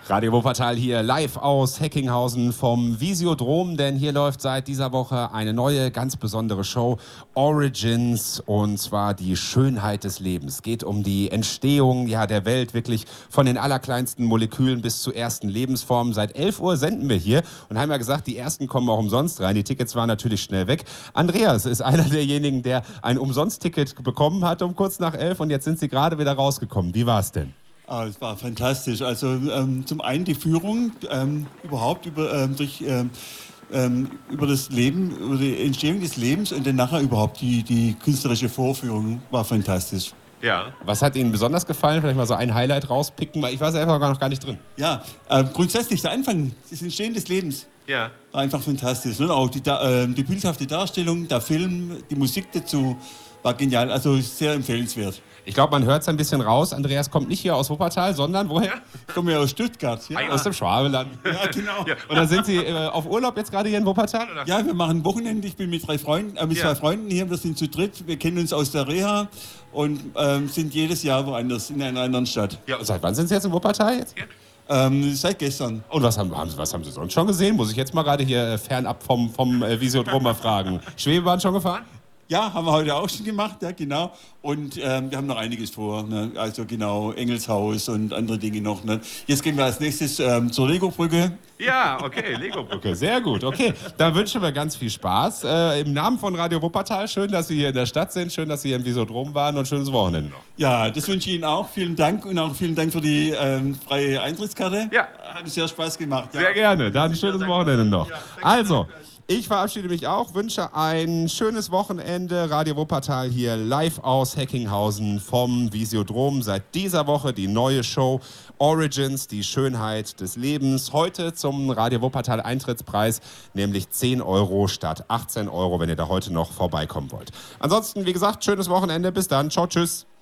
Radio Wuppertal hier live aus Heckinghausen vom Visiodrom, denn hier läuft seit dieser Woche eine neue, ganz besondere Show, Origins, und zwar die Schönheit des Lebens. Es geht um die Entstehung der Welt, wirklich von den allerkleinsten Molekülen bis zu ersten Lebensformen. Seit 11 Uhr senden wir hier und haben ja gesagt, die ersten kommen auch umsonst rein. Die Tickets waren natürlich schnell weg. Andreas ist einer derjenigen, der ein Umsonst-Ticket bekommen hat um kurz nach 11 und jetzt sind Sie gerade wieder rausgekommen. Wie war es denn? Es war fantastisch. Also zum einen die Führung überhaupt über das Leben, über die Entstehung des Lebens und dann nachher überhaupt die künstlerische Vorführung war fantastisch. Ja. Was hat Ihnen besonders gefallen? Vielleicht mal so ein Highlight rauspicken, weil ich war einfach noch gar nicht drin. Ja, grundsätzlich der Anfang, das Entstehen des Lebens. Ja. War einfach fantastisch. Und auch die bildhafte Darstellung, der Film, die Musik dazu war genial. Also sehr empfehlenswert. Ich glaube, man hört es ein bisschen raus. Andreas kommt nicht hier aus Wuppertal, sondern woher? Ich komme ja aus Stuttgart. Ja. Aus dem Schwabenland. Ja, genau. Ja. Und dann sind Sie auf Urlaub jetzt gerade hier in Wuppertal? Oder? Ja, wir machen Wochenende. Ich bin mit zwei Freunden hier. Wir sind zu dritt. Wir kennen uns aus der Reha und sind jedes Jahr woanders, in einer anderen Stadt. Ja, und seit wann sind Sie jetzt in Wuppertal jetzt? Seit gestern. Und was haben Sie sonst schon gesehen? Muss ich jetzt mal gerade hier fernab vom Visiodrom mal fragen. Schwebebahn schon gefahren? Ja, haben wir heute auch schon gemacht, ja genau. Und wir haben noch einiges vor, ne? Also genau, Engelshaus und andere Dinge noch. Ne? Jetzt gehen wir als nächstes zur Lego-Brücke. Ja, okay, Lego-Brücke, sehr gut. Okay, da wünschen wir ganz viel Spaß. Im Namen von Radio Wuppertal, schön, dass Sie hier in der Stadt sind, schön, dass Sie hier im Visiodrom waren und schönes Wochenende noch. Ja, das wünsche ich Ihnen auch. Vielen Dank und auch vielen Dank für die freie Eintrittskarte. Ja. Hat sehr Spaß gemacht. Ja. Sehr gerne, dann ein schönes Wochenende noch. Also, ich verabschiede mich auch, wünsche ein schönes Wochenende. Radio Wuppertal hier live aus Heckinghausen vom Visiodrom. Seit dieser Woche die neue Show Origins, die Schönheit des Lebens. Heute zum Radio Wuppertal Eintrittspreis, nämlich 10 € statt 18 €, wenn ihr da heute noch vorbeikommen wollt. Ansonsten, wie gesagt, schönes Wochenende. Bis dann. Ciao, tschüss.